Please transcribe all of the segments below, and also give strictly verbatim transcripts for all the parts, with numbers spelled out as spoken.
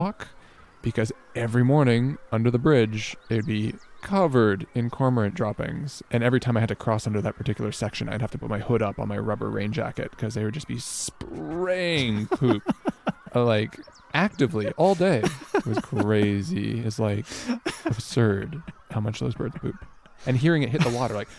walk because every morning under the bridge, it would be covered in cormorant droppings. And every time I had to cross under that particular section, I'd have to put my hood up on my rubber rain jacket because they would just be spraying poop uh, like actively all day. It was crazy. It's like absurd how much those birds poop. And hearing it hit the water like,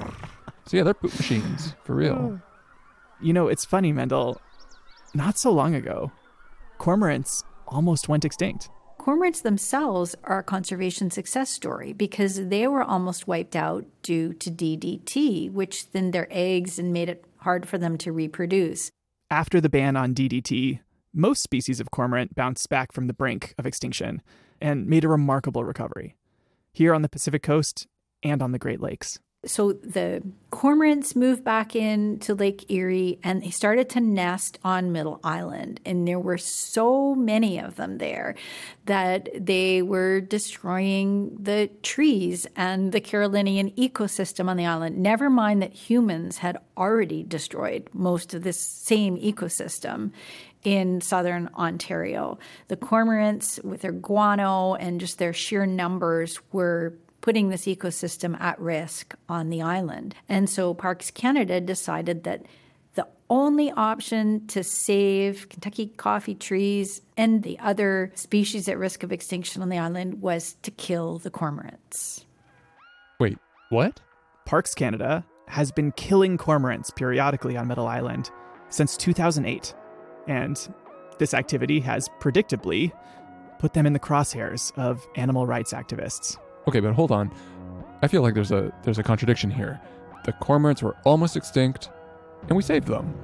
so yeah, they're poop machines for real. You know, it's funny, Mendel. Not so long ago, cormorants almost went extinct. Cormorants themselves are a conservation success story because they were almost wiped out due to D D T, which thinned their eggs and made it hard for them to reproduce. After the ban on D D T, most species of cormorant bounced back from the brink of extinction and made a remarkable recovery, here on the Pacific coast and on the Great Lakes. So the cormorants moved back into Lake Erie and they started to nest on Middle Island. And there were so many of them there that they were destroying the trees and the Carolinian ecosystem on the island. Never mind that humans had already destroyed most of this same ecosystem in southern Ontario. The cormorants, with their guano and just their sheer numbers, were putting this ecosystem at risk on the island. And so Parks Canada decided that the only option to save Kentucky coffee trees and the other species at risk of extinction on the island was to kill the cormorants. Wait, what? Parks Canada has been killing cormorants periodically on Middle Island since two thousand eight. And this activity has predictably put them in the crosshairs of animal rights activists. Okay, but hold on. I feel like there's a there's a contradiction here. The cormorants were almost extinct, and we saved them.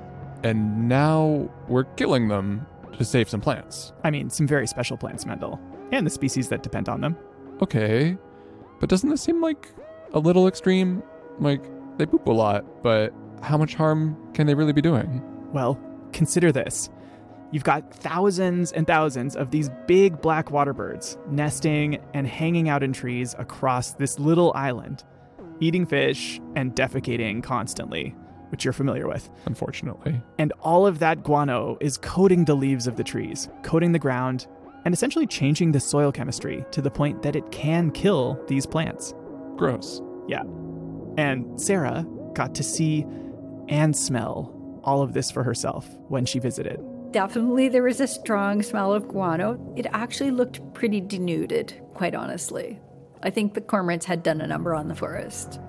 And now we're killing them to save some plants. I mean, some very special plants, Mendel, and the species that depend on them. Okay, but doesn't this seem like a little extreme? Like, they poop a lot, but how much harm can they really be doing? Well, consider this. You've got thousands and thousands of these big black water birds nesting and hanging out in trees across this little island, eating fish and defecating constantly, which you're familiar with. Unfortunately. And all of that guano is coating the leaves of the trees, coating the ground, and essentially changing the soil chemistry to the point that it can kill these plants. Gross. Yeah. And Sarah got to see and smell all of this for herself when she visited. Definitely there was a strong smell of guano. It actually looked pretty denuded, quite honestly. I think the cormorants had done a number on the forest.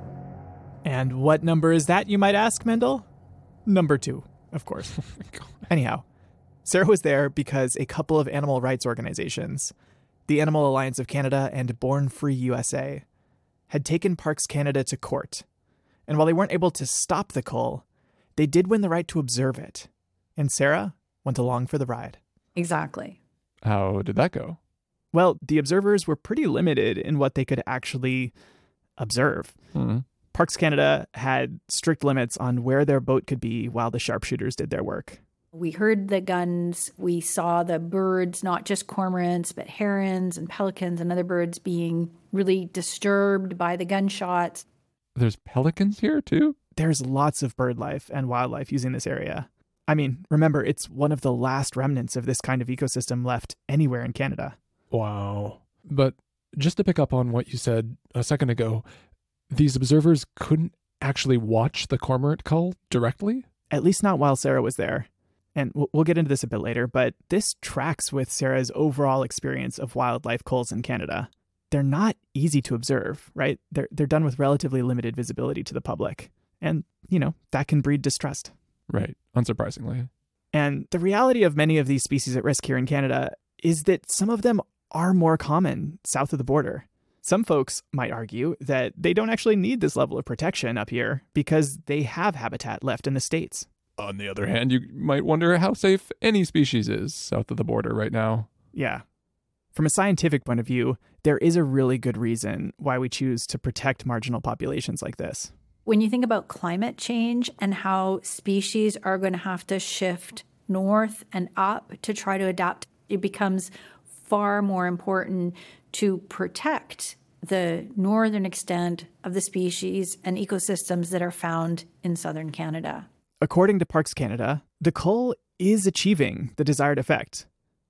And what number is that, you might ask, Mendel? Number two, of course. Oh my God. Anyhow, Sarah was there because a couple of animal rights organizations, the Animal Alliance of Canada and Born Free U S A, had taken Parks Canada to court. And while they weren't able to stop the cull, they did win the right to observe it. And Sarah went along for the ride. Exactly. How did that go? Well, the observers were pretty limited in what they could actually observe. Mm-hmm. Parks Canada had strict limits on where their boat could be while the sharpshooters did their work. We heard the guns. We saw the birds, not just cormorants, but herons and pelicans and other birds being really disturbed by the gunshots. There's pelicans here too? There's lots of bird life and wildlife using this area. I mean, remember, it's one of the last remnants of this kind of ecosystem left anywhere in Canada. Wow. But just to pick up on what you said a second ago, these observers couldn't actually watch the cormorant cull directly? At least not while Sarah was there. And we'll get into this a bit later, but this tracks with Sarah's overall experience of wildlife culls in Canada. They're not easy to observe, right? They're, they're done with relatively limited visibility to the public. And, you know, that can breed distrust. Right, unsurprisingly. And the reality of many of these species at risk here in Canada is that some of them are more common south of the border. Some folks might argue that they don't actually need this level of protection up here because they have habitat left in the States. On the other hand, you might wonder how safe any species is south of the border right now. Yeah. From a scientific point of view, there is a really good reason why we choose to protect marginal populations like this. When you think about climate change and how species are going to have to shift north and up to try to adapt, it becomes far more important to protect the northern extent of the species and ecosystems that are found in southern Canada. According to Parks Canada, the cull is achieving the desired effect.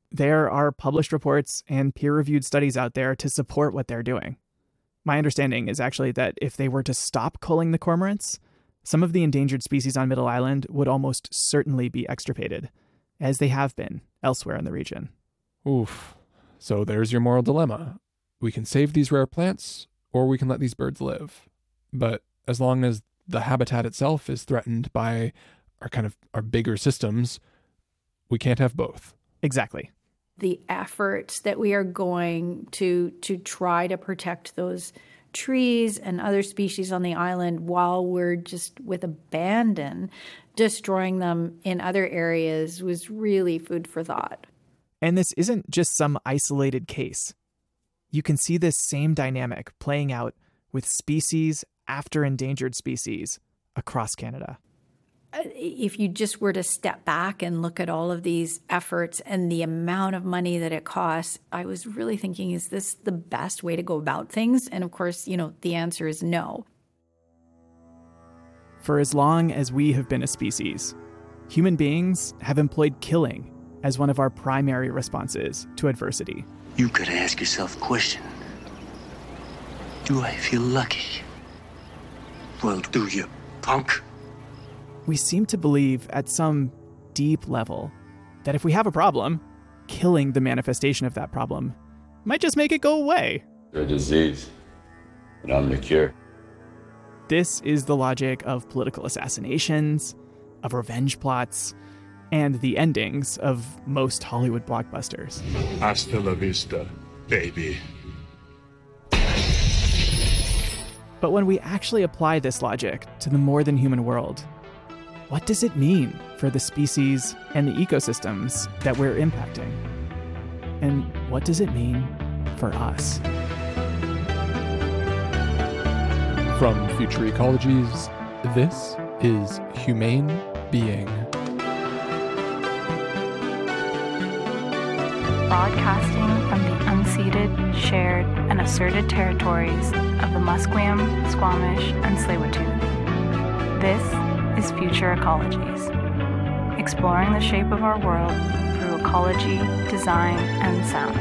There are published reports and peer-reviewed studies out there to support what they're doing. My understanding is actually that if they were to stop culling the cormorants, some of the endangered species on Middle Island would almost certainly be extirpated, as they have been elsewhere in the region. Oof. So there's your moral dilemma. We can save these rare plants, or we can let these birds live. But as long as the habitat itself is threatened by our kind of our bigger systems, we can't have both. Exactly. The efforts that we are going to to try to protect those trees and other species on the island while we're just with abandon destroying them in other areas was really food for thought. And this isn't just some isolated case. You can see this same dynamic playing out with species after endangered species across Canada. If you just were to step back and look at all of these efforts and the amount of money that it costs, I was really thinking, is this the best way to go about things? And of course, you know, the answer is no. For as long as we have been a species, human beings have employed killing as one of our primary responses to adversity. You could ask yourself a question. Do I feel lucky? Well, do you, punk? We seem to believe at some deep level that if we have a problem, killing the manifestation of that problem might just make it go away. You're a disease, and I'm the cure. This is the logic of political assassinations, of revenge plots, and the endings of most Hollywood blockbusters. Hasta la vista, baby. But when we actually apply this logic to the more than human world, what does it mean for the species and the ecosystems that we're impacting? And what does it mean for us? From Future Ecologies, this is Humane Being. Broadcasting from the unceded, shared, and asserted territories of the Musqueam, Squamish, and Tsleil-Waututh. This is Future Ecologies, exploring the shape of our world through ecology, design, and sound.